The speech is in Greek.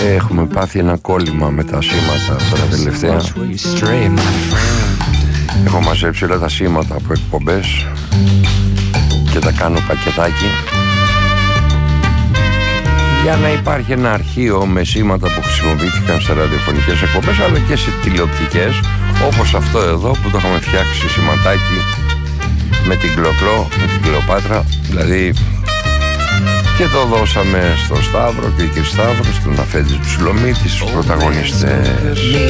Έχουμε πάθει ένα κόλλημα με τα σήματα τώρα τελευταία. Έχω μαζέψει όλα τα σήματα από εκπομπές και τα κάνω πακετάκι για να υπάρχει ένα αρχείο με σήματα που χρησιμοποιήθηκαν σε ραδιοφωνικές εκπομπές αλλά και σε τηλεοπτικές, όπως αυτό εδώ που το είχαμε φτιάξει σηματάκι με την Κλοκλό, με την Κλεοπάτρα δηλαδή, και το δώσαμε στο Σταύρο και ο κ. Σταύρος, στον Αφέντη Ψιλομίτη, στους πρωταγωνιστές.